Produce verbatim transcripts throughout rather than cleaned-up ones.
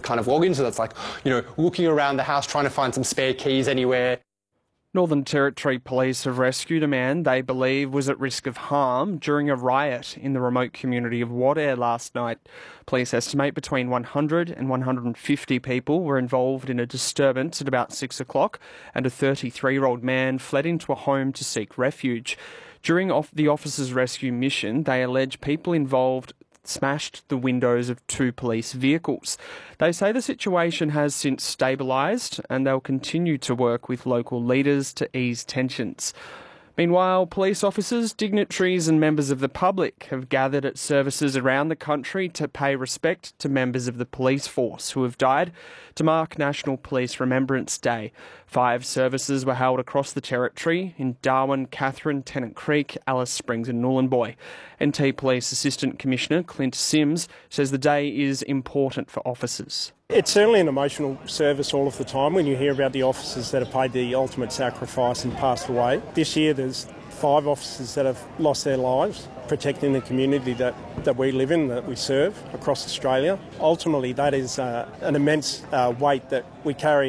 kind of log in. So that's like, you know, looking around the house, trying to find some spare keys anywhere. Northern Territory Police have rescued a man they believe was at risk of harm during a riot in the remote community of Wadeye last night. Police estimate between one hundred and one hundred fifty people were involved in a disturbance at about six o'clock, and a thirty-three-year-old man fled into a home to seek refuge. During the officers' rescue mission, they allege people involved smashed the windows of two police vehicles. They say the situation has since stabilised and they'll continue to work with local leaders to ease tensions. Meanwhile, police officers, dignitaries and members of the public have gathered at services around the country to pay respect to members of the police force who have died to mark National Police Remembrance Day. Five services were held across the territory in Darwin, Katherine, Tennant Creek, Alice Springs and Nhulunbuy. N T Police Assistant Commissioner Clint Sims says the day is important for officers. It's certainly an emotional service all of the time when you hear about the officers that have paid the ultimate sacrifice and passed away. This year there's five officers that have lost their lives protecting the community that, that we live in, that we serve across Australia. Ultimately, that is uh, an immense uh, weight that we carry.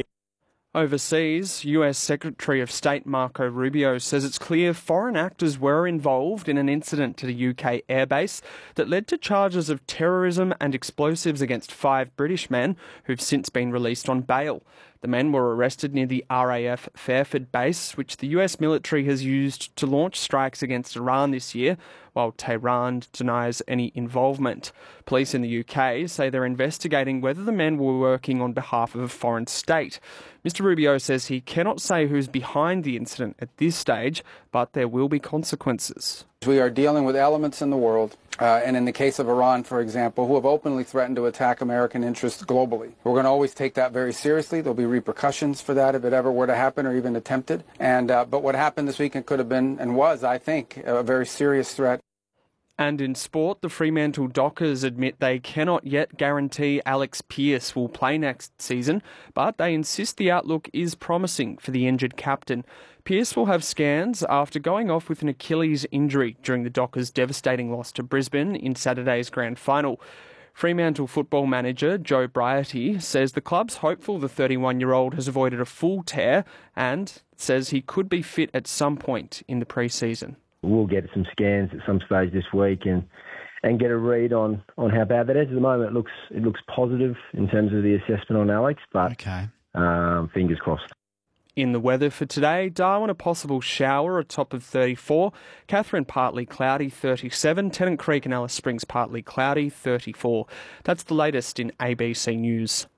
Overseas, U S Secretary of State Marco Rubio says it's clear foreign actors were involved in an incident to the U K airbase that led to charges of terrorism and explosives against five British men who've since been released on bail. The men were arrested near the R A F Fairford base, which the U S military has used to launch strikes against Iran this year, while Tehran denies any involvement. Police in the U K say they're investigating whether the men were working on behalf of a foreign state. Mister Rubio says he cannot say who's behind the incident at this stage, but there will be consequences. We are dealing with elements in the world, uh, and in the case of Iran, for example, who have openly threatened to attack American interests globally. We're going to always take that very seriously. There'll be repercussions for that if it ever were to happen or even attempted. And uh, but what happened this weekend could have been, and was, I think, a very serious threat. And in sport, the Fremantle Dockers admit they cannot yet guarantee Alex Pearce will play next season, but they insist the outlook is promising for the injured captain. Pearce will have scans after going off with an Achilles injury during the Dockers' devastating loss to Brisbane in Saturday's grand final. Fremantle football manager Joe Brighty says the club's hopeful the thirty-one-year-old has avoided a full tear and says he could be fit at some point in the pre-season. We'll get some scans at some stage this week and and get a read on, on how bad that is. At the moment, it looks it looks positive in terms of the assessment on Alex, but okay. um, fingers crossed. In the weather for today, Darwin a possible shower, a top of thirty-four, Katherine partly cloudy, thirty-seven, Tennant Creek and Alice Springs partly cloudy, thirty-four. That's the latest in A B C News.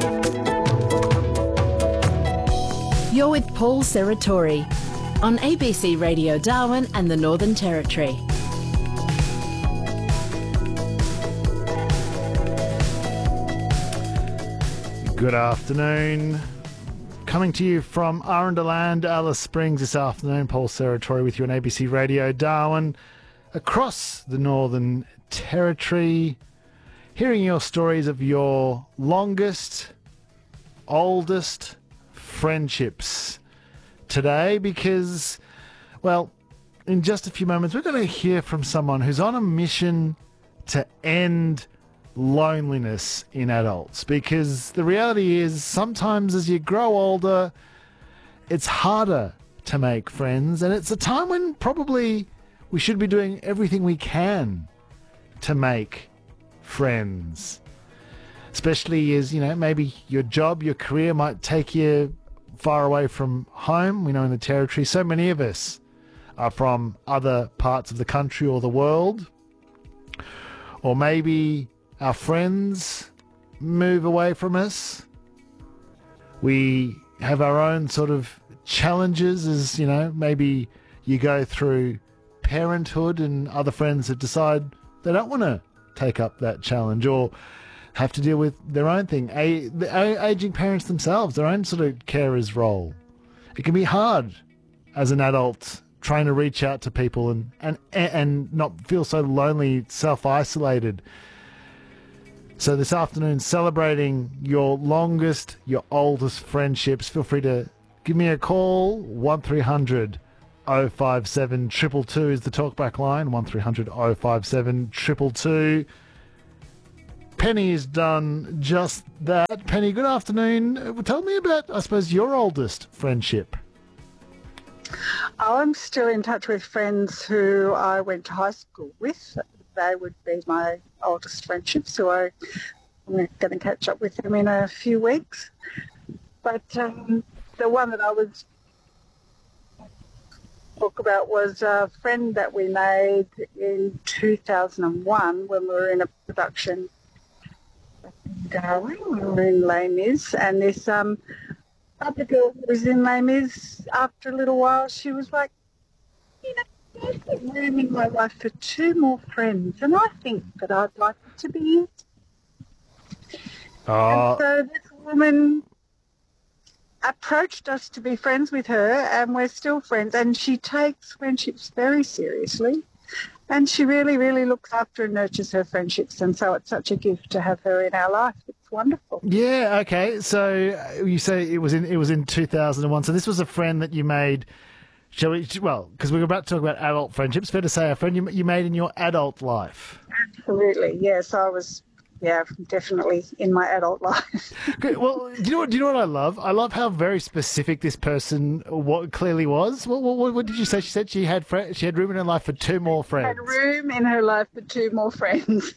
You're with Paul Serratori on A B C Radio Darwin and the Northern Territory. Good afternoon. Coming to you from Arundaland, Alice Springs this afternoon. Paul Serratori with you on A B C Radio Darwin. Across the Northern Territory, hearing your stories of your longest, oldest friendships today, because, well, in just a few moments we're going to hear from someone who's on a mission to end loneliness in adults, because the reality is sometimes as you grow older it's harder to make friends, and it's a time when probably we should be doing everything we can to make friends, especially as, you know, maybe your job, your career might take you far away from home. We know in the Territory so many of us are from other parts of the country or the world, or maybe our friends move away from us. We have our own sort of challenges, as, you know, maybe you go through parenthood and other friends have decided they don't want to take up that challenge or have to deal with their own thing. A, the aging parents themselves, their own sort of carer's role. It can be hard as an adult trying to reach out to people and, and, and not feel so lonely, self-isolated. So this afternoon, celebrating your longest, your oldest friendships. Feel free to give me a call. one three hundred oh five seven two two two is the talkback line. one three hundred oh five seven two two two. Penny's done just that. Penny, good afternoon. Tell me about, I suppose, your oldest friendship. Oh, I'm still in touch with friends who I went to high school with. They would be my oldest friendships, so I, I'm going to catch up with them in a few weeks. But um, the one that I was talk about was a friend that we made in two thousand one when we were in a production in Darwin. We were in Les Mis, and this um, other girl who was in Les Mis, after a little while, she was like, you know, I've got room in my life for two more friends, and I think that I'd like it to be you. Oh. And so this woman approached us to be friends with her, and we're still friends, and she takes friendships very seriously, and she really, really looks after and nurtures her friendships, and so it's such a gift to have her in our life. It's wonderful. Yeah, okay. So you say it was in it was in two thousand one. So this was a friend that you made, shall we, well, because we were about to talk about adult friendships, fair to say a friend you, you made in your adult life. Absolutely, yes. I was Yeah, definitely in my adult life. Good. Well, do you know what? Do you know what I love? I love how very specific this person what clearly was. What, what, what did you say? She said she had fr- she had room in her life for two more friends. Had room in her life for two more friends.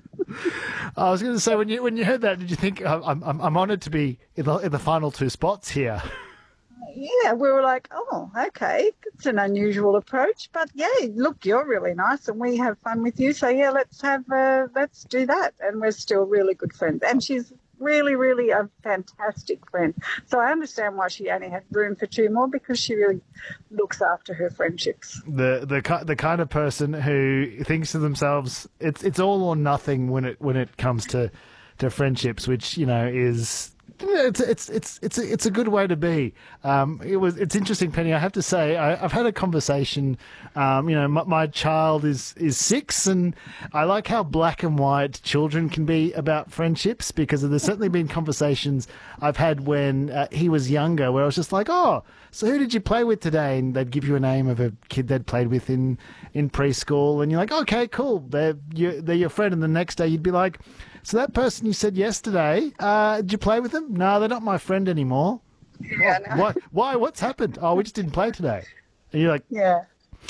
I was going to say, when you when you heard that, did you think I'm I'm I'm honoured to be in the in the final two spots here? Yeah, we were like, oh, okay, it's an unusual approach, but yeah, look, you're really nice, and we have fun with you, so yeah, let's have, uh, let's do that, and we're still really good friends, and she's really, really a fantastic friend, so I understand why she only had room for two more, because she really looks after her friendships. The the the kind of person who thinks to themselves, it's it's all or nothing when it when it comes to to friendships, which, you know, is. It's it's it's it's a, it's a good way to be. Um, it was it's interesting, Penny. I have to say, I, I've had a conversation. Um, you know, my, my child is is six, and I like how black and white children can be about friendships, because there's certainly been conversations I've had when uh, he was younger, where I was just like, oh, so who did you play with today? And they'd give you a name of a kid they'd played with in in preschool, and you're like, okay, cool, they're you, they're your friend, and the next day you'd be like, so that person you said yesterday, uh, did you play with them? No, they're not my friend anymore. Yeah, oh, no. Why? Why? What's happened? Oh, we just didn't play today. And you're like, yeah,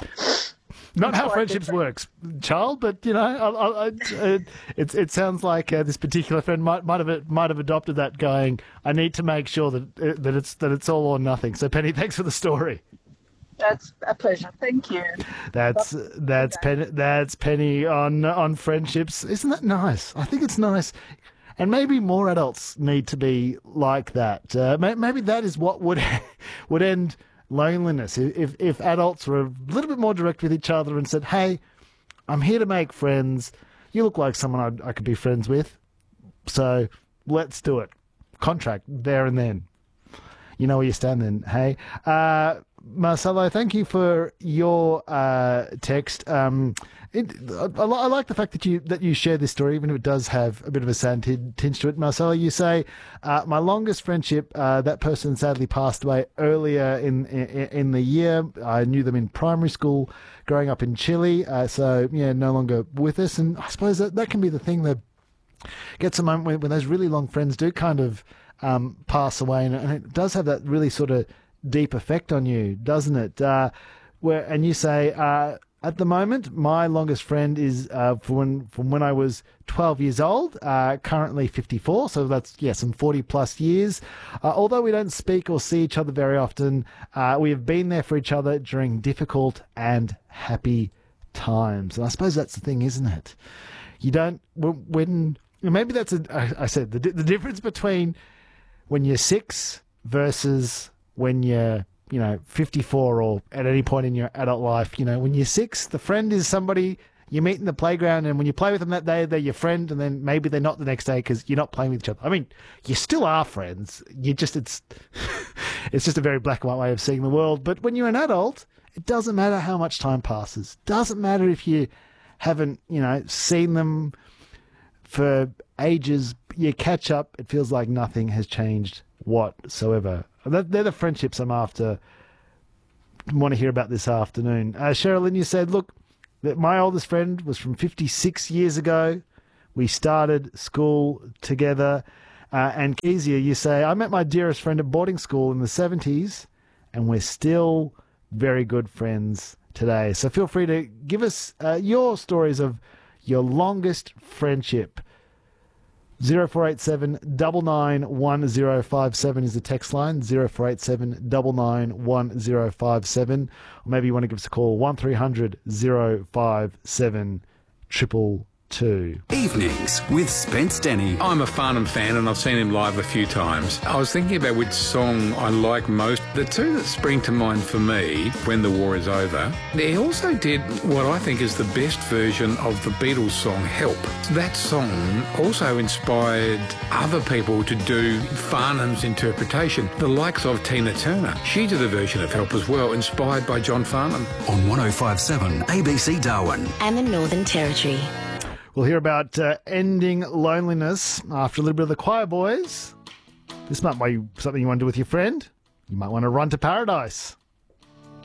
not how quite friendships different. works, child. But you know, I, I, I, it, it it sounds like uh, this particular friend might might have might have adopted that, going, I need to make sure that uh, that it's that it's all or nothing. So Penny, thanks for the story. That's a pleasure. Thank you. That's that's Penny. That's Penny on on friendships. Isn't that nice? I think it's nice, and maybe more adults need to be like that. Uh, maybe that is what would would end loneliness if if adults were a little bit more direct with each other and said, "Hey, I'm here to make friends. You look like someone I'd, I could be friends with, so let's do it. Contract there and then. You know where you stand then. Hey." Uh, Marcelo, thank you for your uh, text. Um, it, I, I like the fact that you that you share this story, even if it does have a bit of a sad tinge to it. Marcelo, you say, uh, my longest friendship, uh, that person sadly passed away earlier in, in in the year. I knew them in primary school, growing up in Chile, uh, so yeah, no longer with us. And I suppose that, that can be the thing that gets a moment when, when those really long friends do kind of um, pass away, and, and it does have that really sort of deep effect on you, doesn't it? Uh, where and you say, uh, at the moment, my longest friend is uh, from when from when I was twelve years old. Uh, currently fifty-four, so that's yeah, some forty plus years. Uh, although we don't speak or see each other very often, uh, we have been there for each other during difficult and happy times. And I suppose that's the thing, isn't it? You don't when maybe that's a, I said the the difference between when you're six versus when you're, you know, fifty-four or at any point in your adult life. You know, when you're six, the friend is somebody you meet in the playground, and when you play with them that day, they're your friend, and then maybe they're not the next day because you're not playing with each other. I mean, you still are friends. You just, it's, it's just a very black and white way of seeing the world. But when you're an adult, it doesn't matter how much time passes. Doesn't matter if you haven't, you know, seen them for ages. You catch up. It feels like nothing has changed whatsoever. They're the friendships I'm after. Want to hear about this afternoon. Uh, Sherilyn, you said, look, that my oldest friend was from fifty-six years ago. We started school together. Uh, and Kezia, you say, I met my dearest friend at boarding school in the seventies, and we're still very good friends today. So feel free to give us uh, your stories of your longest friendship. zero four eight seven nine nine one zero five seven is the text line, zero four eight seven nine nine one zero five seven. Or maybe you want to give us a call, one three hundred zero five seven triple two. Evenings with Spence Denny. I'm a Farnham fan and I've seen him live a few times. I was thinking about which song I like most. The two that spring to mind for me, When the War is Over, he also did what I think is the best version of the Beatles song Help. That song also inspired other people to do Farnham's interpretation, the likes of Tina Turner. She did a version of Help as well, inspired by John Farnham. On one oh five seven A B C Darwin and the Northern Territory. We'll hear about uh, ending loneliness after a little bit of the Choir Boys. This might be something you want to do with your friend. You might want to run to paradise.